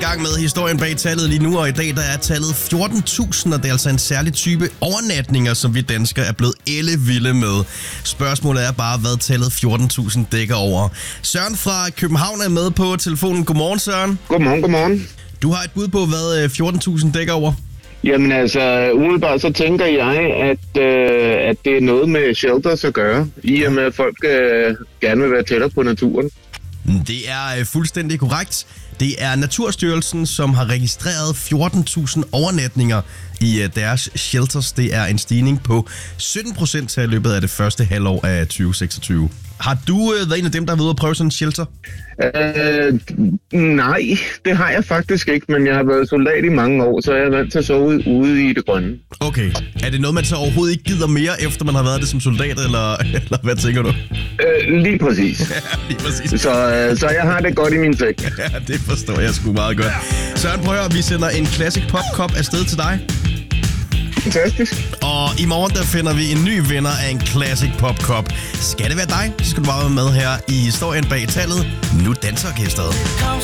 gang med historien bag tallet lige nu, og i dag der er tallet 14.000, og det er altså en særlig type overnatninger, som vi danskere er blevet ellevilde med. Spørgsmålet er bare, hvad tallet 14.000 dækker over. Søren fra København er med på telefonen. Godmorgen, Søren. Godmorgen. Du har et bud på, hvad 14.000 dækker over? Jamen altså, umiddelbart så tænker jeg, at det er noget med shelters at gøre, i og med at folk gerne vil være tættere på naturen. Det er fuldstændig korrekt. Det er Naturstyrelsen, som har registreret 14.000 overnatninger i deres shelters. Det er en stigning på 17% her i løbet af det første halvår af 2026. Har du været en af dem, der har været ude at prøve sådan en shelter? Nej, det har jeg faktisk ikke, men jeg har været soldat i mange år, så jeg er vant til at sove ude i det grønne. Okay. Er det noget, man så overhovedet ikke gider mere, efter man har været det som soldat, eller hvad tænker du? Lige præcis. Ja, lige præcis. Så jeg har det godt i min sæk. Ja, det forstår jeg sgu meget godt. Søren, prøv at høre, vi sender en Classic Pop Cup afsted til dig. Fantastisk. Og i morgen, der finder vi en ny vinder af en Classic Pop Cup. Skal det være dig, så skal du bare være med her i historien bag tallet. Nu Danseorkestret.